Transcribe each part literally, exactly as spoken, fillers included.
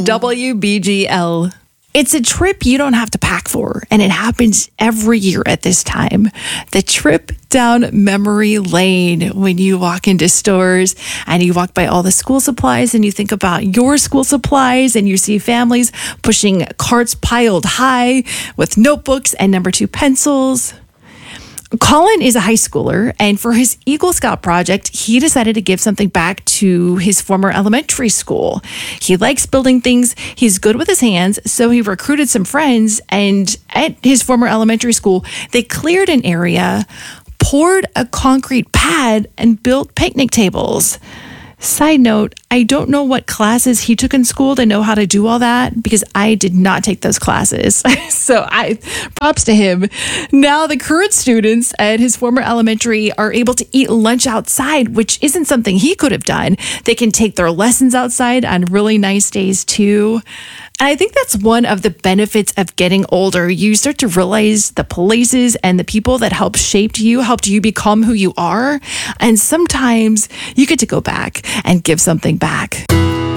W B G L. It's a trip you don't have to pack for, and it happens every year at this time. The trip down memory lane when you walk into stores and you walk by all the school supplies and you think about your school supplies and you see families pushing carts piled high with notebooks and number two pencils. Colin is a high schooler, and for his Eagle Scout project, he decided to give something back to his former elementary school. He likes building things. He's good with his hands, so he recruited some friends, and at his former elementary school, they cleared an area, poured a concrete pad, and built picnic tables. Side note, I don't know what classes he took in school to know how to do all that because I did not take those classes. So I props to him. Now the current students at his former elementary are able to eat lunch outside, which isn't something he could have done. They can take their lessons outside on really nice days too. And I think that's one of the benefits of getting older. You start to realize the places and the people that helped shape you, helped you become who you are. And sometimes you get to go back and give something back.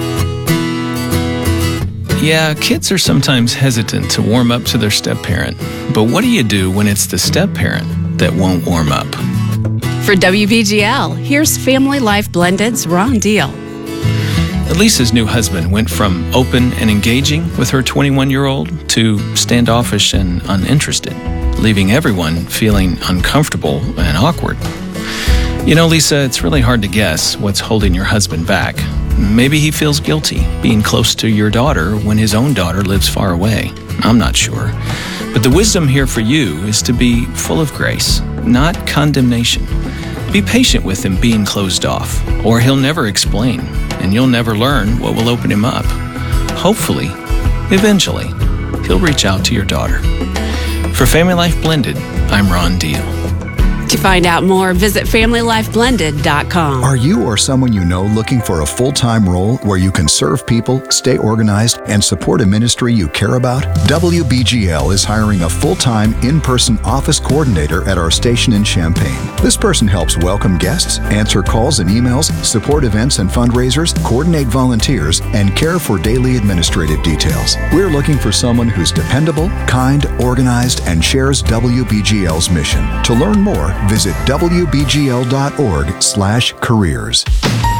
Yeah, kids are sometimes hesitant to warm up to their step-parent. But what do you do when it's the step-parent that won't warm up? For W B G L, here's Family Life Blended's Ron Deal. Elisa's new husband went from open and engaging with her twenty-one-year-old to standoffish and uninterested, leaving everyone feeling uncomfortable and awkward. You know, Lisa, it's really hard to guess what's holding your husband back. Maybe he feels guilty being close to your daughter when his own daughter lives far away. I'm not sure. But the wisdom here for you is to be full of grace, not condemnation. Be patient with him being closed off, or he'll never explain, and you'll never learn what will open him up. Hopefully, eventually, he'll reach out to your daughter. For Family Life Blended, I'm Ron Deal. To find out more, visit family life blended dot com. Are you or someone you know looking for a full-time role where you can serve people, stay organized, and support a ministry you care about? W B G L is hiring a full-time, in-person office coordinator at our station in Champaign. This person helps welcome guests, answer calls and emails, support events and fundraisers, coordinate volunteers, and care for daily administrative details. We're looking for someone who's dependable, kind, organized, and shares W B G L's mission. To learn more, visit W B G L dot org slash careers.